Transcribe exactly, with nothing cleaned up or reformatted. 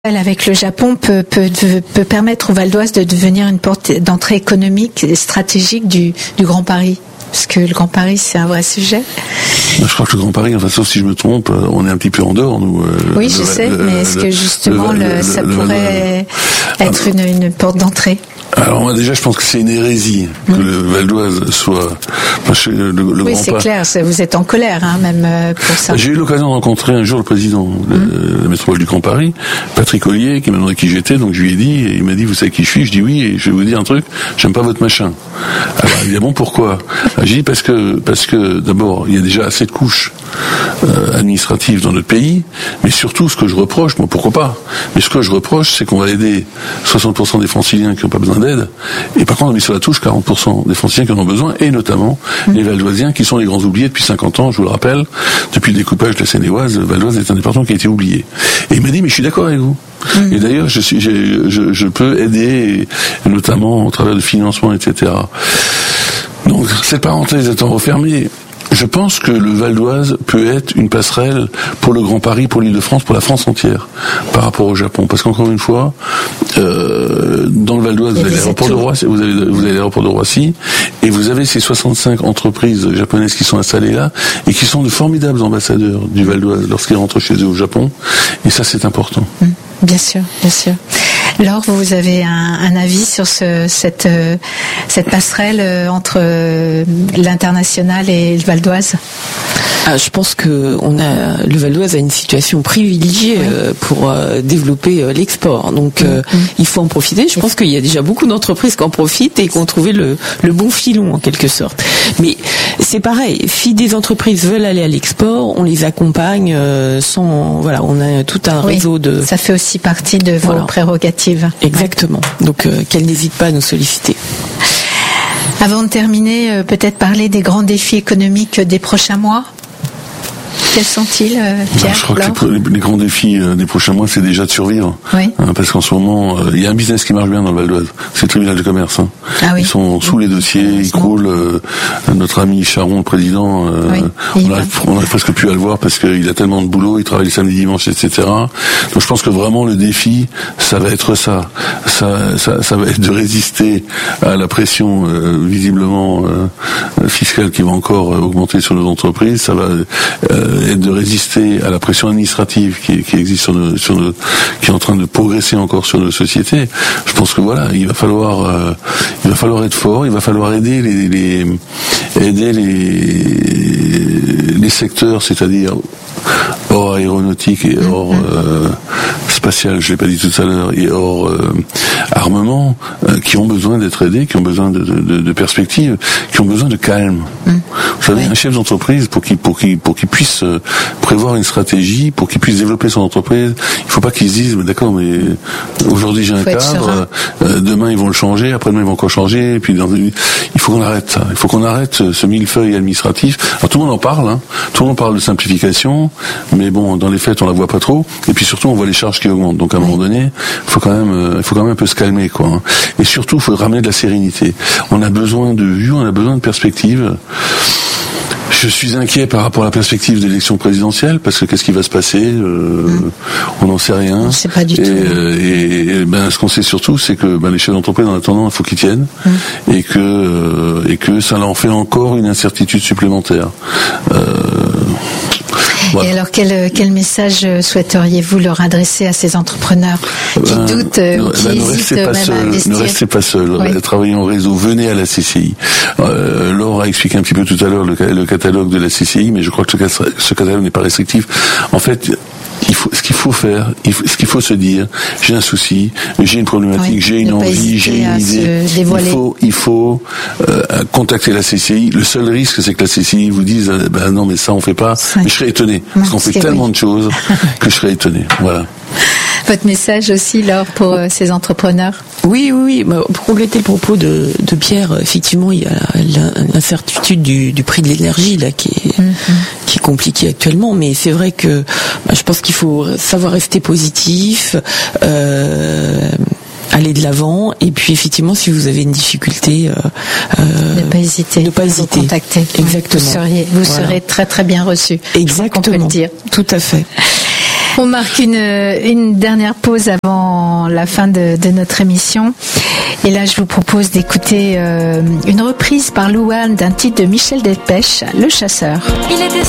avec le Japon peut, peut, peut permettre au Val d'Oise de devenir une porte d'entrée économique et stratégique du, du Grand Paris. Parce que le Grand Paris, c'est un vrai sujet. Je crois que le Grand Paris, enfin, sauf si je me trompe, on est un petit peu en dehors, nous. Oui, je le, sais, le, mais est-ce que justement, le, le, ça le, pourrait le, être une, une porte d'entrée ? Alors moi déjà je pense que c'est une hérésie que mmh. le Val d'Oise soit enfin, le, le oui grand c'est pas... clair, vous êtes en colère hein, même pour ça. J'ai eu l'occasion de rencontrer un jour le président mmh. de la métropole du Grand Paris, Patrick Ollier, qui m'a demandé qui j'étais, donc je lui ai dit, et il m'a dit vous savez qui je suis, je dis oui, et je vais vous dire un truc, j'aime pas votre machin. Alors évidemment pourquoi ? J'ai dit parce que parce que d'abord il y a déjà assez de couches euh, administratives dans notre pays, mais surtout ce que je reproche, moi pourquoi pas, mais ce que je reproche c'est qu'on va aider soixante pour cent des Franciliens qui n'ont pas besoin d'aide, et par contre on a mis sur la touche quarante pour cent des Franciliens qui en ont besoin, et notamment mmh. les Val-d'Oisiens qui sont les grands oubliés depuis cinquante ans, je vous le rappelle, depuis le découpage de la Seine-et-Oise, Val-d'Oise est un département qui a été oublié. Et il m'a dit mais je suis d'accord avec vous. Mmh. Et d'ailleurs je, suis, je, je, je peux aider, notamment au travers de financement, et cetera. Donc cette parenthèse étant refermée, je pense que le Val d'Oise peut être une passerelle pour le Grand Paris, pour l'Île-de-France, pour la France entière, par rapport au Japon. Parce qu'encore une fois, euh, dans le Val d'Oise, vous avez l'aéroport de Roissy, vous avez, vous avez l'aéroport de Roissy, et vous avez ces soixante-cinq entreprises japonaises qui sont installées là, et qui sont de formidables ambassadeurs du Val d'Oise lorsqu'ils rentrent chez eux au Japon. Et ça, c'est important. Mmh, bien sûr, bien sûr. Laure, vous avez un, un avis sur ce, cette, euh, cette passerelle euh, entre euh, l'international et le Val d'Oise ? Ah, je pense que on a le Val d'Oise a une situation privilégiée oui. euh, pour euh, développer euh, l'export. Donc euh, mmh. il faut en profiter. Je pense qu'il y a déjà beaucoup d'entreprises qui en profitent et qui ont trouvé le, le bon filon en quelque sorte. Mais c'est pareil. Si des entreprises veulent aller à l'export, on les accompagne euh, sans. Voilà, on a tout un oui. réseau de. Ça fait aussi partie de vos voilà. prérogatives. Exactement. Donc euh, qu'elles n'hésitent pas à nous solliciter. Avant de terminer, euh, peut-être parler des grands défis économiques des prochains mois. Quels sont-ils, euh, Pierre ? Je crois que les, les grands défis euh, des prochains mois, c'est déjà de survivre. Oui. Hein, parce qu'en ce moment, il euh, y a un business qui marche bien dans le Val d'Oise. C'est le tribunal de commerce. Hein. Ah oui. Ils sont sous les dossiers, ils croulent. Euh, notre ami Charon, le président, euh, oui. on n'arrive on arrive presque plus à le voir parce qu'il a tellement de boulot, il travaille le samedi, dimanche, et cetera. Donc je pense que vraiment le défi, ça va être ça. Ça, ça, ça va être de résister à la pression euh, visiblement euh, fiscale qui va encore euh, augmenter sur nos entreprises. Ça va euh, être de résister à la pression administrative qui, qui existe sur nos, sur nos, qui est en train de progresser encore sur nos sociétés. Je pense que voilà, il va falloir, euh, il va falloir être fort, il va falloir aider les, les aider les, les secteurs, c'est-à-dire hors aéronautique et hors euh, spatial, je l'ai pas dit tout à l'heure, et hors euh, armement, euh, qui ont besoin d'être aidés, qui ont besoin de, de, de perspectives, qui ont besoin de calme. Mmh. Vous savez, oui. un chef d'entreprise, pour qu'il pour qu'il pour qu'il puisse euh, prévoir une stratégie, pour qu'il puisse développer son entreprise, il faut pas qu'il se dise, mais d'accord, mais aujourd'hui j'ai un cadre, euh, demain ils vont le changer, après-demain ils vont encore changer, et puis dans une... il faut qu'on arrête ça, il faut qu'on arrête ce, ce millefeuille administratif. Alors tout le monde en parle, hein, tout le monde parle de simplification, mais bon, dans les faits on la voit pas trop, et puis surtout on voit les charges qui augmentent. Donc à un oui. moment donné, il faut quand même, euh, il faut quand même un peu se calmer, quoi. Hein. Et surtout, il faut ramener de la sérénité. On a besoin de vue, on a besoin de perspective. Je suis inquiet par rapport à la perspective de l'élection présidentielle, parce que qu'est-ce qui va se passer euh, mmh. On n'en sait rien. On ne sait pas du et, tout. Euh, et, et ben, ce qu'on sait surtout, c'est que ben, les chefs d'entreprise, en attendant, il faut qu'ils tiennent, mmh. et que euh, et que ça leur fait encore une incertitude supplémentaire. Euh, Voilà. Et alors, quel, quel message souhaiteriez-vous leur adresser à ces entrepreneurs qui ben, doutent, euh, qui ben, hésitent même seul, à investir ? Ne restez pas seuls, oui. Travaillez en réseau, venez à la C C I. Euh, Laure a expliqué un petit peu tout à l'heure le, le catalogue de la C C I, mais je crois que ce, ce catalogue n'est pas restrictif. En fait, il faut, ce qu'il faut faire, il faut, ce qu'il faut se dire, j'ai un souci, j'ai une problématique, oui, j'ai une envie, j'ai une idée. Il faut, il faut euh, contacter la C C I. Le seul risque, c'est que la C C I vous dise, euh, ben non, mais ça on fait pas. Oui. Mais je serais étonné, parce qu'on fait tellement oui. de choses que je serais étonné. Voilà. Votre message aussi, Laure, pour euh, ces entrepreneurs ? Oui, oui, oui. Bah, pour compléter le propos de, de Pierre, effectivement, il y a l'incertitude du, du prix de l'énergie là qui est, mm-hmm. qui est compliqué actuellement. Mais c'est vrai que bah, je pense qu'il faut savoir rester positif. Euh, aller de l'avant, et puis effectivement si vous avez une difficulté euh, euh, ne pas hésiter ne pas hésiter vous contacter. Exactement. Vous seriez vous voilà. serez très très bien reçu. Exactement, on peut le dire. Tout à fait. On marque une, une dernière pause avant la fin de, de notre émission. Et là, je vous propose d'écouter euh, une reprise par Louane d'un titre de Michel Delpech, Le Chasseur. Il était